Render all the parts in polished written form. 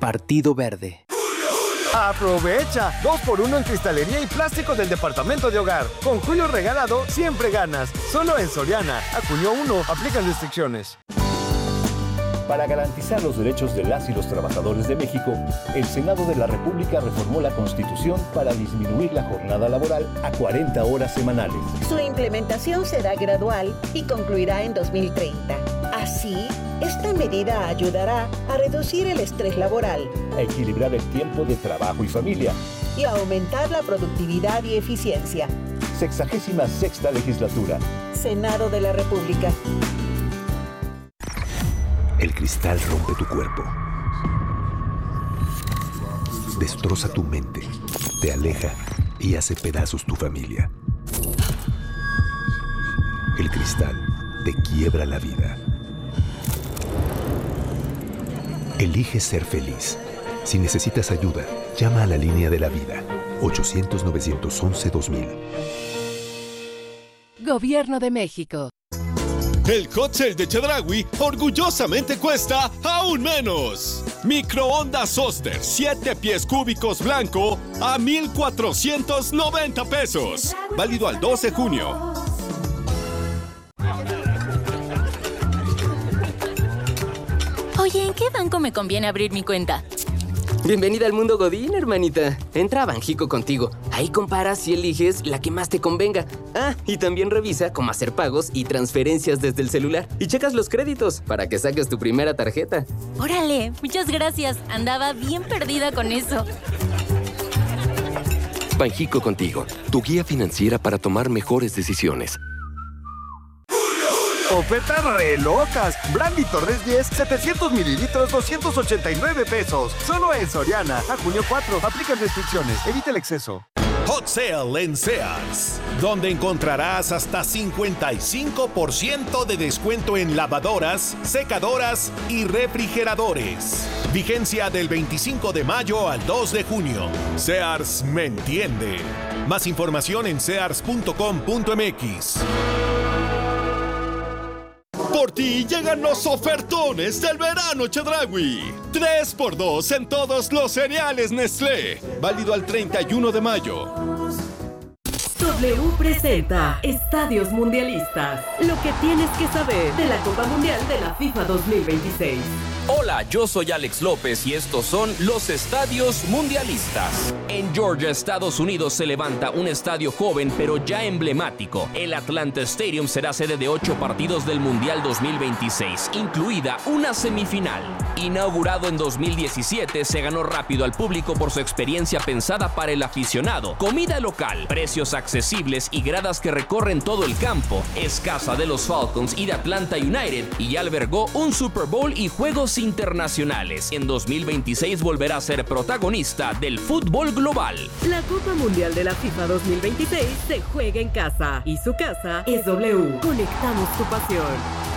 Partido Verde. ¡Aprovecha! 2x1 en cristalería y plástico del departamento de hogar. Con Julio Regalado siempre ganas. Solo en Soriana. A junio 1. Aplican restricciones. Para garantizar los derechos de las y los trabajadores de México, el Senado de la República reformó la Constitución para disminuir la jornada laboral a 40 horas semanales. Su implementación será gradual y concluirá en 2030. Así, esta medida ayudará a reducir el estrés laboral, a equilibrar el tiempo de trabajo y familia y a aumentar la productividad y eficiencia. 66ª legislatura. Senado de la República. El cristal rompe tu cuerpo, destroza tu mente, te aleja y hace pedazos tu familia. El cristal te quiebra la vida. Elige ser feliz. Si necesitas ayuda, llama a la línea de la vida. 800-911-2000. Gobierno de México. El hot sale de Chedraui orgullosamente cuesta aún menos. Microondas Oster 7 pies cúbicos blanco a 1,490 pesos. Válido al 12 de junio. Oye, ¿en qué banco me conviene abrir mi cuenta? Bienvenida al mundo Godín, hermanita. Entra a Banjico contigo. Ahí comparas y eliges la que más te convenga. Ah, y también revisa cómo hacer pagos y transferencias desde el celular. Y checas los créditos para que saques tu primera tarjeta. Órale, muchas gracias. Andaba bien perdida con eso. Banjico contigo, tu guía financiera para tomar mejores decisiones. Ofertas re locas. Brandy Torres 10, 700 mililitros, 289 pesos. Solo en Soriana. A junio 4. Aplican restricciones. Evita el exceso. Hot Sale en Sears, donde encontrarás hasta 55% de descuento en lavadoras, secadoras y refrigeradores. Vigencia del 25 de mayo al 2 de junio. Sears me entiende. Más información en sears.com.mx. Por ti llegan los ofertones del verano Chedraui. 3x2 en todos los cereales Nestlé. Válido al 31 de mayo. W presenta Estadios Mundialistas. Lo que tienes que saber de la Copa Mundial de la FIFA 2026. Hola, yo soy Alex López y estos son los Estadios Mundialistas. En Georgia, Estados Unidos, se levanta un estadio joven pero ya emblemático. El Atlanta Stadium será sede de 8 partidos del Mundial 2026, incluida una semifinal. Inaugurado en 2017, se ganó rápido al público por su experiencia pensada para el aficionado. Comida local, precios accesibles y gradas que recorren todo el campo. Es casa de los Falcons y de Atlanta United y ya albergó un Super Bowl y juegos internacionales. En 2026 volverá a ser protagonista del fútbol global. La Copa Mundial de la FIFA 2026 se juega en casa y su casa es W. Conectamos tu pasión.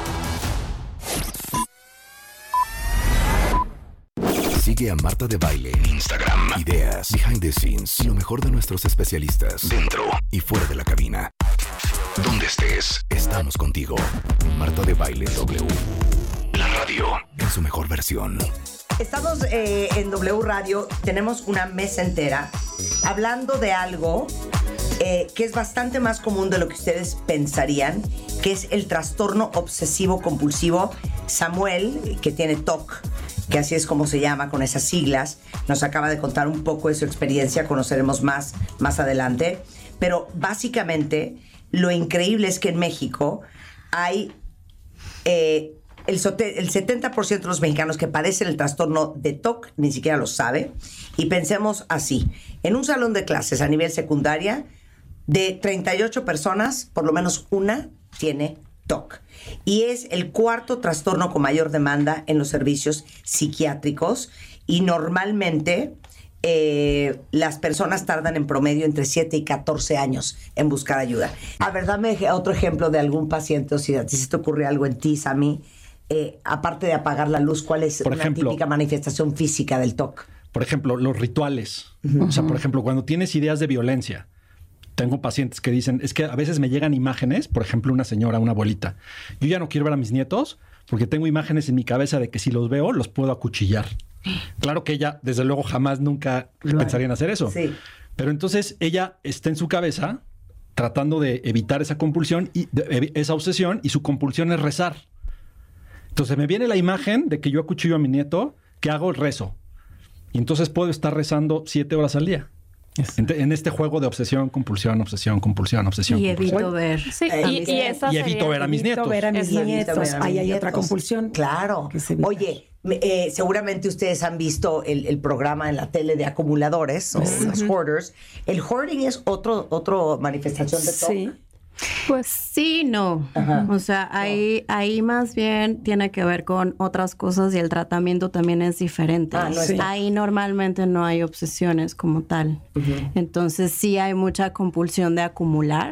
Sigue a Marta de Baile en Instagram. Ideas, behind the scenes y lo mejor de nuestros especialistas dentro y fuera de la cabina. Donde estés, estamos contigo. Marta de Baile W. La radio en su mejor versión. Estamos en W Radio, tenemos una mesa entera hablando de algo que es bastante más común de lo que ustedes pensarían, que es el trastorno obsesivo compulsivo. Samuel, que tiene TOC, que así es como se llama con esas siglas, nos acaba de contar un poco de su experiencia, conoceremos más adelante, pero básicamente lo increíble es que en México hay el 70% de los mexicanos que padecen el trastorno de TOC ni siquiera lo sabe. Y pensemos así, en un salón de clases a nivel secundaria, de 38 personas, por lo menos una tiene TOC. Y es el cuarto trastorno con mayor demanda en los servicios psiquiátricos y normalmente las personas tardan en promedio entre 7 y 14 años en buscar ayuda. A ver, dame otro ejemplo de algún paciente, o si a ti se te ocurre algo en ti, Sammy, aparte de apagar la luz, ¿cuál es una típica manifestación física del TOC? Por ejemplo, los rituales. O sea, por ejemplo, cuando tienes ideas de violencia. Tengo pacientes que dicen, es que a veces me llegan imágenes, por ejemplo, una señora, una abuelita. Yo ya no quiero ver a mis nietos porque tengo imágenes en mi cabeza de que si los veo, los puedo acuchillar. Claro que ella, desde luego, jamás nunca pensaría en hacer eso. Sí. Pero entonces ella está en su cabeza tratando de evitar esa compulsión y esa obsesión, y su compulsión es rezar. Entonces me viene la imagen de que yo acuchillo a mi nieto, ¿qué hago? Rezo. Y entonces puedo estar rezando 7 horas al día. En este juego de obsesión, compulsión, obsesión, compulsión, obsesión. Y evito compulsión. ver. Sí, Y evito ver a mis nietos. Ver a mis nietos. Ahí hay otra compulsión. Claro. Oye, seguramente ustedes han visto el programa en la tele de acumuladores, o los hoarders. ¿El hoarding es otro manifestación de TOC? Sí. Pues sí, no. O sea, ahí más bien tiene que ver con otras cosas y el tratamiento también es diferente. Ahí normalmente no hay obsesiones como tal. Entonces sí hay mucha compulsión de acumular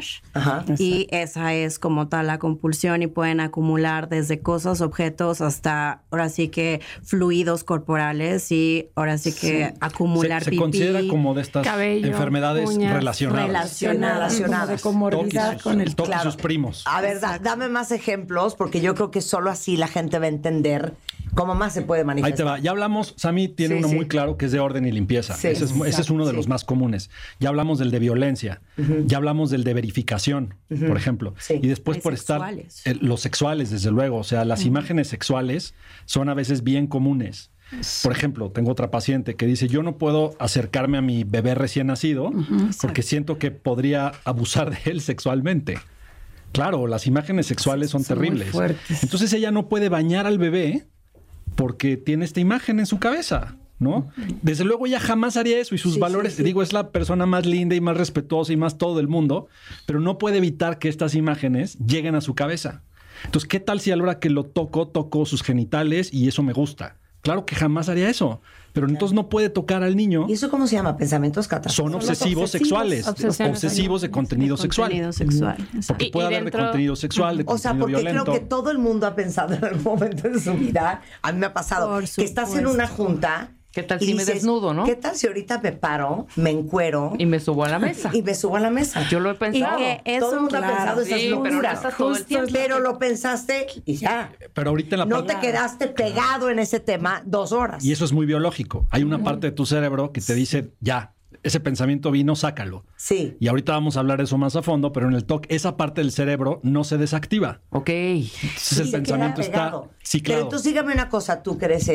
y esa es como tal la compulsión, y pueden acumular desde cosas, objetos, hasta ahora sí que fluidos corporales, y ahora sí que acumular se pipí, considera como de estas cabello, enfermedades uñas, relacionadas. Como de comorbilidad con el TOC y sus primos. A ver, dame más ejemplos, porque yo creo que solo así la gente va a entender cómo más se puede manifestar. Ahí te va. Ya hablamos, Sammy tiene uno muy claro que es de orden y limpieza. Sí, ese es uno de los más comunes. Ya hablamos del de violencia. Ya hablamos del de verificación, por ejemplo. Y después por sexuales. estar... los sexuales, desde luego. O sea, las imágenes sexuales son a veces bien comunes. Por ejemplo, tengo otra paciente que dice, yo no puedo acercarme a mi bebé recién nacido porque siento que podría abusar de él sexualmente. Claro, las imágenes sexuales son terribles. Entonces ella no puede bañar al bebé porque tiene esta imagen en su cabeza, ¿no? Desde luego ella jamás haría eso, y sus valores, digo, es la persona más linda y más respetuosa y más todo del mundo, pero no puede evitar que estas imágenes lleguen a su cabeza. Entonces, ¿qué tal si a la hora que lo toco sus genitales y eso me gusta? Claro que jamás haría eso, pero entonces no puede tocar al niño. ¿Y eso cómo se llama? ¿Pensamientos catastróficos? Son obsesivos sexuales, obsesivos de contenido sexual. Porque puede haber de contenido sexual, de contenido violento. Creo que todo el mundo ha pensado en algún momento de su vida, a mí me ha pasado, que estás en una junta. ¿Qué tal si me desnudo, no? ¿Qué tal si ahorita me paro, me encuero y me subo a la mesa? Yo lo he pensado. Todo el mundo ha pensado esas locuras. Pero lo pensaste y ya. Pero ahorita en la no te quedaste pegado en ese tema 2 horas. Y eso es muy biológico. Hay una parte de tu cerebro que te dice, ya, ese pensamiento vino, sácalo. Sí. Y ahorita vamos a hablar de eso más a fondo, pero en el TOC esa parte del cerebro no se desactiva. Ok. Entonces el pensamiento está ciclado. Pero entonces dígame una cosa, tú que eres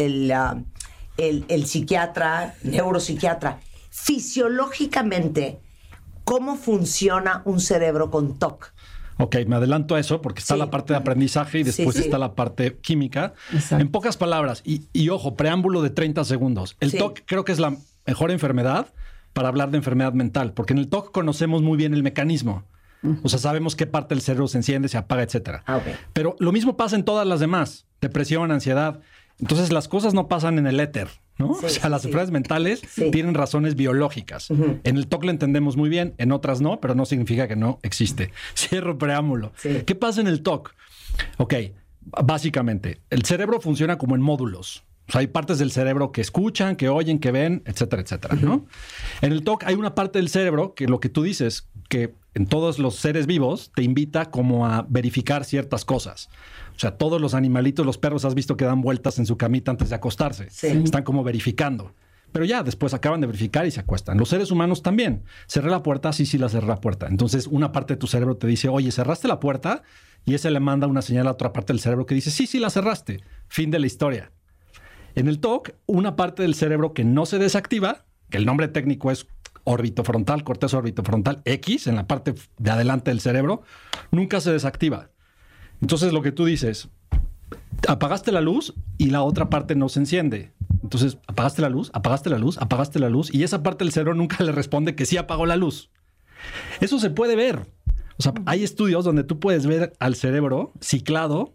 el psiquiatra, neuropsiquiatra, fisiológicamente, ¿cómo funciona un cerebro con TOC? Ok, me adelanto a eso porque está la parte de aprendizaje y después está la parte química. Exacto. En pocas palabras, y ojo, preámbulo de 30 segundos. El TOC creo que es la mejor enfermedad para hablar de enfermedad mental, porque en el TOC conocemos muy bien el mecanismo. O sea, sabemos qué parte del cerebro se enciende, se apaga, etcétera. Pero lo mismo pasa en todas las demás. Depresión, ansiedad. Entonces las cosas no pasan en el éter, ¿no? O sea, las enfermedades mentales tienen razones biológicas. En el TOC lo entendemos muy bien, en otras no, pero no significa que no existe. Cierro preámbulo. ¿Qué pasa en el TOC? Ok, básicamente, el cerebro funciona como en módulos. O sea, hay partes del cerebro que escuchan, que oyen, que ven, etcétera, etcétera, ¿no? En el TOC hay una parte del cerebro que lo que tú dices, que en todos los seres vivos te invita como a verificar ciertas cosas. O sea, todos los animalitos, los perros, has visto que dan vueltas en su camita antes de acostarse. Están como verificando. Pero ya, después acaban de verificar y se acuestan. Los seres humanos también. Cerré la puerta, sí, la cerré la puerta. Entonces, una parte de tu cerebro te dice, oye, ¿cerraste la puerta? Y ese le manda una señal a otra parte del cerebro que dice, sí, la cerraste. Fin de la historia. En el TOC, una parte del cerebro que no se desactiva, que el nombre técnico es orbitofrontal, corteza orbitofrontal X, en la parte de adelante del cerebro, nunca se desactiva. Entonces, lo que tú dices, apagaste la luz y la otra parte no se enciende. Entonces, apagaste la luz, apagaste la luz, apagaste la luz, y esa parte del cerebro nunca le responde que sí apagó la luz. Eso se puede ver. O sea, hay estudios donde tú puedes ver al cerebro ciclado,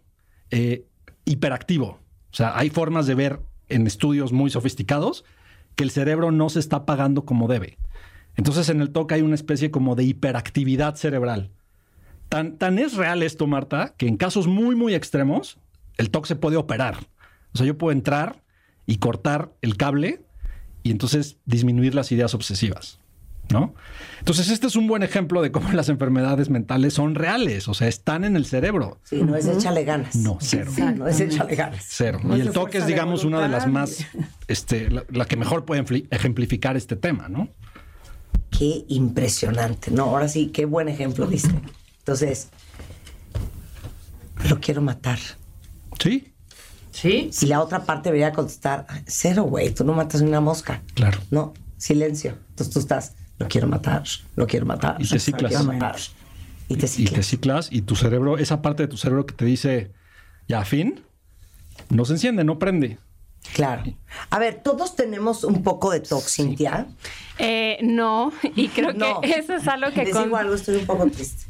hiperactivo. O sea, hay formas de ver en estudios muy sofisticados que el cerebro no se está apagando como debe. Entonces, en el TOC hay una especie como de hiperactividad cerebral. Tan es real esto, Marta, que en casos muy, muy extremos, el TOC se puede operar. O sea, yo puedo entrar y cortar el cable y entonces disminuir las ideas obsesivas. ¿no? Entonces, este es un buen ejemplo de cómo las enfermedades mentales son reales, o sea, están en el cerebro. Sí, no es échale ganas. No, cero. No es échale ganas. Cero. No y el TOC es, digamos, una de las más, la que mejor puede ejemplificar este tema, ¿no? Qué impresionante. No, ahora sí, qué buen ejemplo diste. Entonces, lo quiero matar. Sí. Sí. Y la otra parte debería contestar, cero, güey, tú no matas ni una mosca. Claro. No, silencio. Entonces tú estás, lo quiero matar, lo quiero matar. Y te ciclas. Lo quiero matar. Y te ciclas. Y te ciclas y tu cerebro, esa parte de tu cerebro que te dice, ya, fin, no se enciende, no prende. Claro. A ver, todos tenemos un poco de TOC, Cintia. No, y creo que eso es algo que... Les digo algo, estoy un poco triste.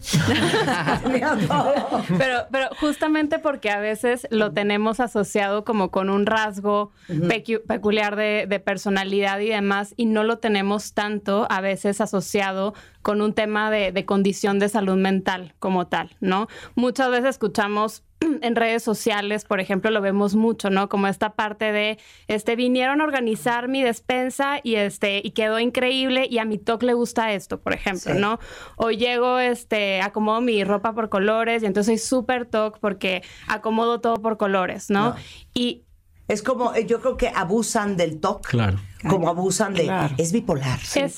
pero justamente porque a veces lo tenemos asociado como con un rasgo peculiar de personalidad y demás, y no lo tenemos tanto a veces asociado con un tema de condición de salud mental como tal, ¿no? Muchas veces escuchamos en redes sociales, por ejemplo, lo vemos mucho, ¿no? Como esta parte de, vinieron a organizar mi despensa y quedó increíble y a mi TOC le gusta esto, por ejemplo, ¿no? O llego, acomodo mi ropa por colores y entonces soy súper TOC porque acomodo todo por colores, ¿no? Y es como, yo creo que abusan del TOC. Claro. Como abusan de... Es bipolar. Exacto.